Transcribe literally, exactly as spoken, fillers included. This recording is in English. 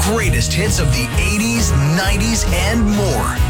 greatest hits of the eighties, nineties, and more.